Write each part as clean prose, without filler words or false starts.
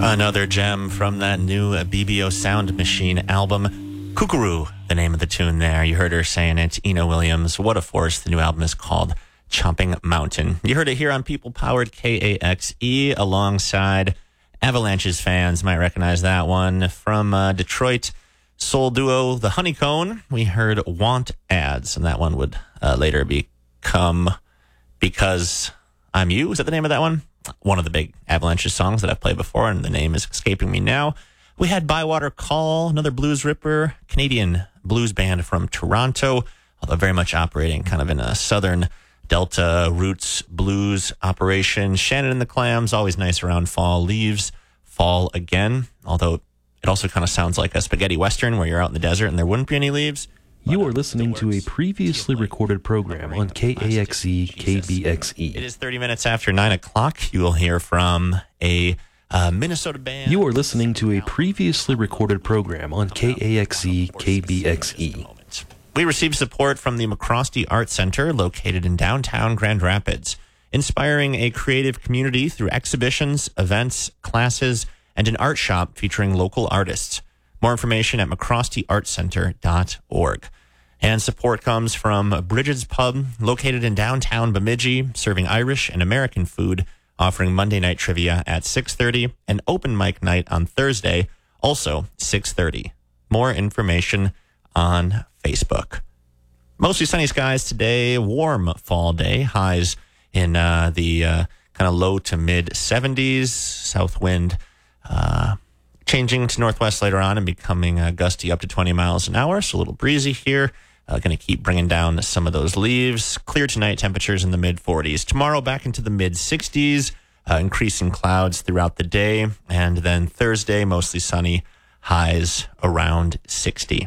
Another gem from that new BBO Sound Machine album. Kookaroo, the name of the tune there. You heard her saying it. Ina Williams, What a Force. The new album is called Chomping Mountain. You heard it here on people-powered KAXE alongside Avalanches fans. Might recognize that one. From Detroit soul duo The Honeycomb, we heard Want Ads, and that one would later become Because I'm You. Is that the name of that one? One of the big Avalanches songs that I've played before, and the name is escaping me now. We had Bywater Call, another blues ripper, Canadian blues band from Toronto, although very much operating kind of in a southern Delta roots blues operation. Shannon and the Clams, always nice around fall. Leaves fall again, although it also kind of sounds like a spaghetti western where you're out in the desert and there wouldn't be any leaves. You are listening to a previously recorded program on KAXE KBXE. It is 30 minutes after 9 o'clock. You will hear from a Minnesota band. You are listening to a previously recorded program on KAXE KBXE. We received support from the McCrosty Art Center located in downtown Grand Rapids, inspiring a creative community through exhibitions, events, classes, and an art shop featuring local artists. More information at mccrostyartcenter.org. And support comes from Bridget's Pub, located in downtown Bemidji, serving Irish and American food, offering Monday night trivia at 6:30 and open mic night on Thursday, also 6:30. More information on Facebook. Mostly sunny skies today, warm fall day, highs in the kind of low to mid 70s, south wind changing to northwest later on and becoming gusty up to 20 miles an hour. So a little breezy here. Going to keep bringing down some of those leaves. Clear tonight, temperatures in the mid 40s. Tomorrow back into the mid 60s, increasing clouds throughout the day. And then Thursday, mostly sunny, highs around 60.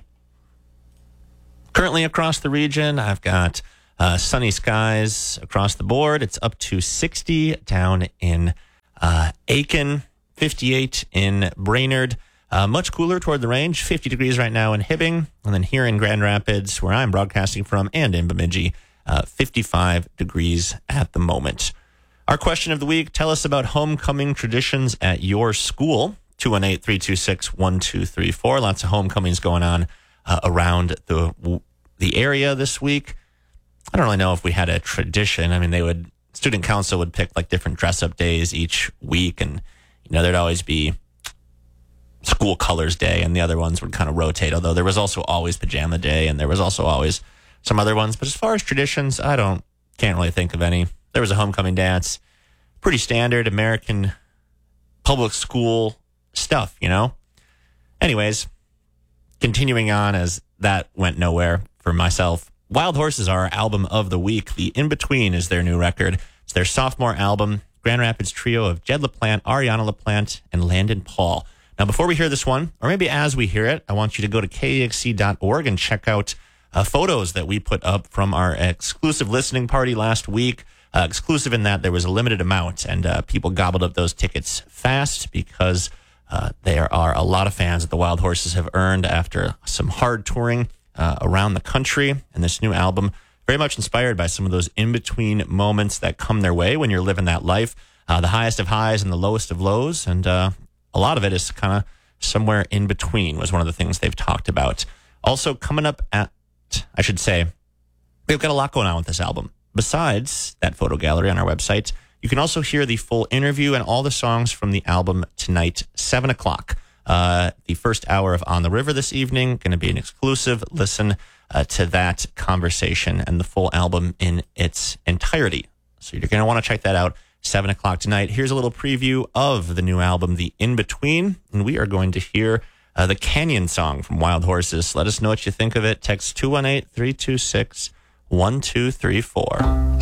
Currently across the region, I've got sunny skies across the board. It's up to 60 down in Aiken. 58 in Brainerd, much cooler toward the range, 50 degrees right now in Hibbing, and then here in Grand Rapids, where I'm broadcasting from, and in Bemidji, 55 degrees at the moment. Our question of the week, tell us about homecoming traditions at your school, 218-326-1234. Lots of homecomings going on around the area this week. I don't really know if we had a tradition. I mean, student council would pick like different dress-up days each week, and there'd always be school colors day, and the other ones would kind of rotate, although there was also always pajama day, and there was also always some other ones. But as far as traditions, can't really think of any. There was a homecoming dance, pretty standard American public school stuff, Anyways, continuing on as that went nowhere for myself. Wild Horses are our album of the week. The In Between is their new record. It's their sophomore album. Grand Rapids trio of Jed LaPlante, Ariana LaPlante, and Landon Paul. Now, before we hear this one, or maybe as we hear it, I want you to go to KAXE.org and check out photos that we put up from our exclusive listening party last week. Exclusive in that there was a limited amount, and people gobbled up those tickets fast because there are a lot of fans that the Wild Horses have earned after some hard touring around the country. And this new album, very much inspired by some of those in-between moments that come their way when you're living that life. The highest of highs and the lowest of lows. And a lot of it is kind of somewhere in between was one of the things they've talked about. Also coming up we've got a lot going on with this album. Besides that photo gallery on our website, you can also hear the full interview and all the songs from the album tonight, 7 o'clock. The first hour of On the River this evening, going to be an exclusive listen to that conversation and the full album in its entirety. So you're going to want to check that out, 7 o'clock tonight. Here's a little preview of the new album, The In Between, and we are going to hear the Canyon song from Wild Horses. Let us know what you think of it. Text 218-326-1234.